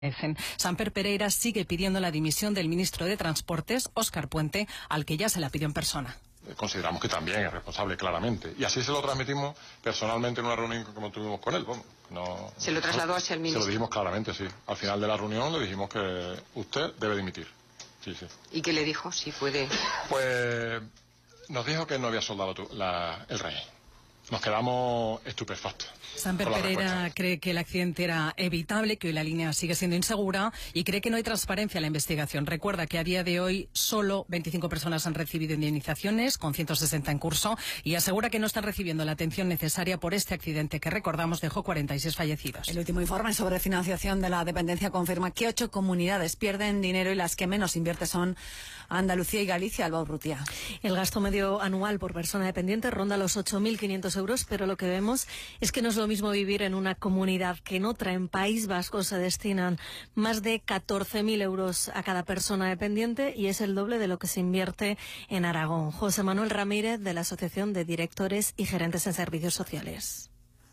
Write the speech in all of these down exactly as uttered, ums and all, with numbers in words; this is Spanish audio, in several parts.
Samper Pereira sigue pidiendo la dimisión del ministro de Transportes, Óscar Puente, al que ya se la pidió en persona. Consideramos que también es responsable, claramente. Y así se lo transmitimos personalmente en una reunión como tuvimos con él. Bueno, no, ¿Se lo trasladó hacia el ministro? Se lo dijimos claramente, sí. Al final de la reunión le dijimos que usted debe dimitir. Sí, sí. ¿Y qué le dijo? Si puede... Pues nos dijo que no había soldado la, el rey. Nos quedamos estupefactos. Samper Pereira respuesta. Cree que el accidente era evitable, que hoy la línea sigue siendo insegura y cree que no hay transparencia en la investigación. Recuerda que a día de hoy solo veinticinco personas han recibido indemnizaciones, con ciento sesenta en curso, y asegura que no están recibiendo la atención necesaria por este accidente que, recordamos, dejó cuarenta y seis fallecidos. El último informe sobre financiación de la dependencia confirma que ocho comunidades pierden dinero y las que menos invierte son Andalucía y Galicia. Alba Urrutia. El gasto medio anual por persona dependiente ronda los ocho mil quinientos euros, pero lo que vemos es que no es lo mismo vivir en una comunidad que en otra. En País Vasco se destinan más de catorce mil euros a cada persona dependiente y es el doble de lo que se invierte en Aragón. José Manuel Ramírez, de la Asociación de Directores y Gerentes en Servicios Sociales.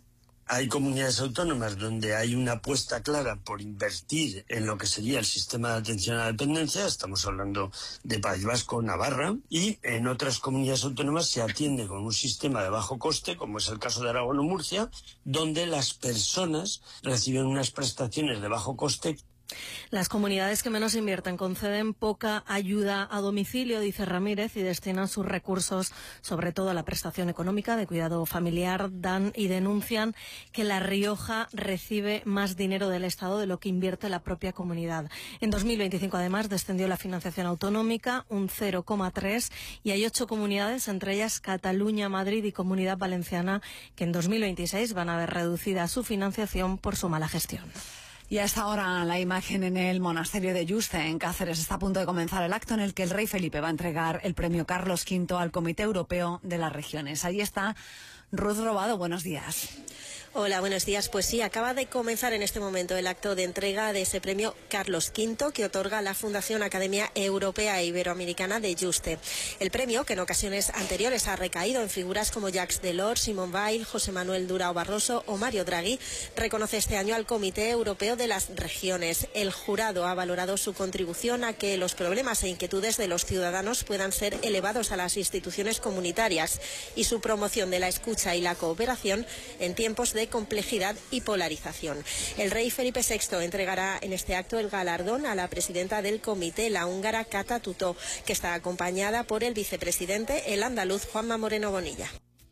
Hay comunidades autónomas donde hay una apuesta clara por invertir en lo que sería el sistema de atención a la dependencia, estamos hablando de País Vasco, Navarra, y en otras comunidades autónomas se atiende con un sistema de bajo coste, como es el caso de Aragón o Murcia, donde las personas reciben unas prestaciones de bajo coste. Las comunidades que menos invierten conceden poca ayuda a domicilio, dice Ramírez, y destinan sus recursos sobre todo a la prestación económica de cuidado familiar. Dan y denuncian que La Rioja recibe más dinero del Estado de lo que invierte la propia comunidad. En dos mil veinticinco, además, descendió la financiación autonómica un cero coma tres y hay ocho comunidades, entre ellas Cataluña, Madrid y Comunidad Valenciana, que en dos mil veintiséis van a ver reducida su financiación por su mala gestión. Y a esta hora la imagen en el monasterio de Yuste, en Cáceres. Está a punto de comenzar el acto en el que el rey Felipe va a entregar el premio Carlos quinto al Comité Europeo de las Regiones. Allí está Ruth Robado. Buenos días. Hola, buenos días. Pues sí, acaba de comenzar en este momento el acto de entrega de ese premio Carlos quinto que otorga la Fundación Academia Europea e Iberoamericana de Yuste. El premio, que en ocasiones anteriores ha recaído en figuras como Jacques Delors, Simone Weil, José Manuel Durão Barroso o Mario Draghi, reconoce este año al Comité Europeo de las Regiones. El jurado ha valorado su contribución a que los problemas e inquietudes de los ciudadanos puedan ser elevados a las instituciones comunitarias y su promoción de la escucha y la cooperación en tiempos de complejidad y polarización. El rey Felipe sexto entregará en este acto el galardón a la presidenta del comité, la húngara Kata Tutó, que está acompañada por el vicepresidente, el andaluz Juanma Moreno Bonilla.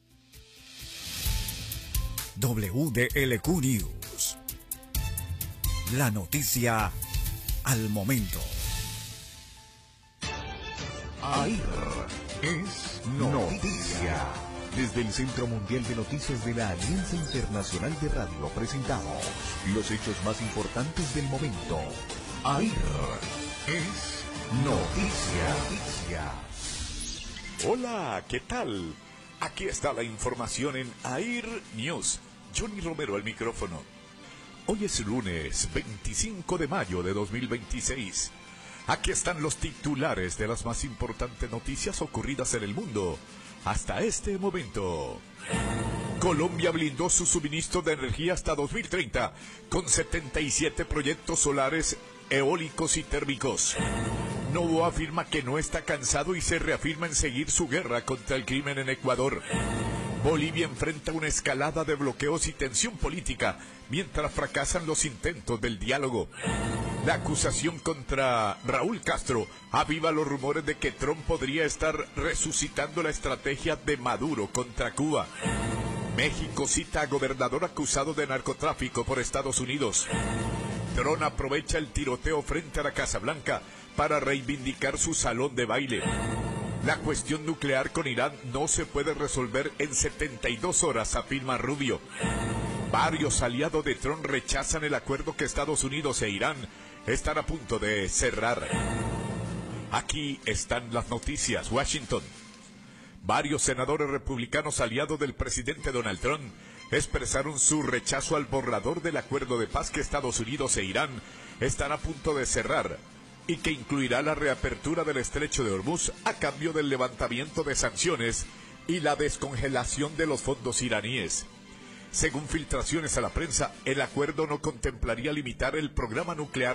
W D L Q News. La noticia al momento. AIR es noticia. Desde el Centro Mundial de Noticias de la Alianza Internacional de Radio presentamos los hechos más importantes del momento. AIR es noticia. Hola, ¿qué tal? Aquí está la información en AIR News. Johnny Romero al micrófono. Hoy es lunes veinticinco de mayo de dos mil veintiséis. Aquí están los titulares de las más importantes noticias ocurridas en el mundo hasta este momento. Colombia blindó su suministro de energía hasta dos mil treinta con setenta y siete proyectos solares, eólicos y térmicos. Noboa afirma que no está cansado y se reafirma en seguir su guerra contra el crimen en Ecuador. Bolivia enfrenta una escalada de bloqueos y tensión política mientras fracasan los intentos del diálogo. La acusación contra Raúl Castro aviva los rumores de que Trump podría estar resucitando la estrategia de Maduro contra Cuba. México cita a gobernador acusado de narcotráfico por Estados Unidos. Trump aprovecha el tiroteo frente a la Casa Blanca para reivindicar su salón de baile. La cuestión nuclear con Irán no se puede resolver en setenta y dos horas, afirma Rubio. Varios aliados de Trump rechazan el acuerdo que Estados Unidos e Irán están a punto de cerrar. Aquí están las noticias. Washington. Varios senadores republicanos aliados del presidente Donald Trump expresaron su rechazo al borrador del acuerdo de paz que Estados Unidos e Irán están a punto de cerrar y que incluirá la reapertura del estrecho de Hormuz a cambio del levantamiento de sanciones y la descongelación de los fondos iraníes. Según filtraciones a la prensa, el acuerdo no contemplaría limitar el programa nuclear